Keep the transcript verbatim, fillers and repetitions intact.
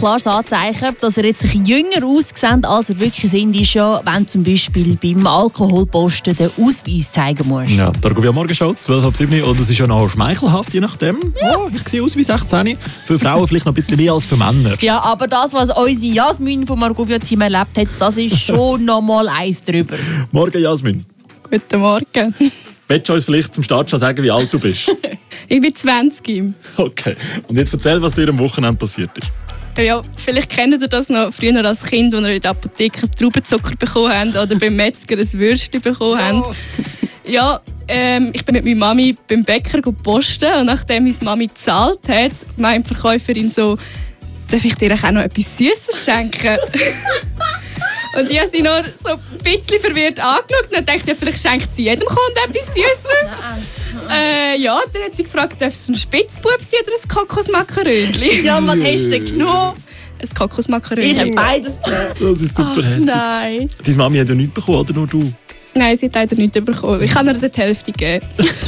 klares Anzeichen, dass ihr jetzt sich jünger aussehen, als ihr wirklich sind, ist ja, wenn du zum Beispiel beim Alkoholposten den Ausweis zeigen musst. Ja, da gehen wir am Morgen schon, zwölf ab sieben und das ist ja noch schmeichelhaft, je nachdem. Ja. Oh, ich sehe aus wie sechzehn. Für Frauen vielleicht noch ein bisschen mehr als für Männer. Ja, aber das, was unsere Jasmin vom Margovia-Team erlebt hat, das ist schon noch mal eins drüber. Morgen, Jasmin. Guten Morgen. Willst du uns vielleicht zum Start schon sagen, wie alt du bist? Ich bin zwanzig. Okay. Und jetzt erzähl, was dir am Wochenende passiert ist. Ja, vielleicht kennt ihr das noch früher als Kind, als ihr in der Apotheke Traubenzucker bekommen habt oder beim Metzger ein Würstchen bekommen habt. Oh. Ja, ähm, ich bin mit meiner Mami beim Bäcker posten und nachdem meine Mami gezahlt hat, meint die Verkäuferin so, darf ich dir auch noch etwas Süßes schenken? Und ich habe sie noch so ein bisschen verwirrt angeschaut und dachte, ja, vielleicht schenkt sie jedem Kunden etwas Süßes. Äh, ja, dann hat sie gefragt, darf es ein Spitzbub sein oder ein Kokosmakarönli? Ja, und was hast du denn genommen? Ein Kokosmakarönli. Ich habe beides. Das ist super. Ach, nein. Deine Mami hat ja nichts bekommen, oder nur du? Nein, sie hat leider nichts bekommen. Ich kann ihr die Hälfte geben.